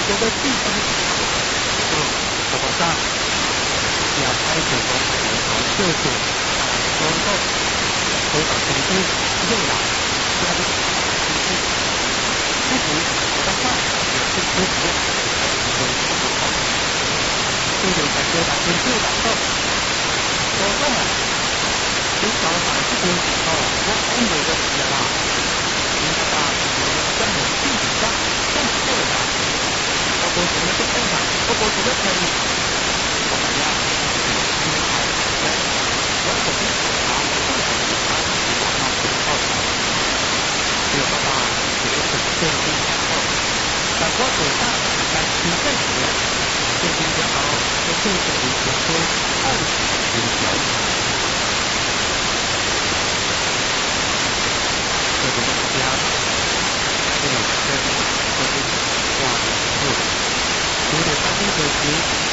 多的地方，怎么上？要开始从就是能够回到成都又来，加入不服的话，也是不服。这种感觉到跟这两个，我问了，你找哪一边我很有的时间了，你看吧，根本地理上更错了，我过去那个地方，我过去那可以，我们呀，因为好，我肯定啊，不可能他往那去靠，这个吧，也是建立后，但我手上在行政学。这边讲到这政府里讲说20条，这个国家这个这个挂的后，有点发生可惜。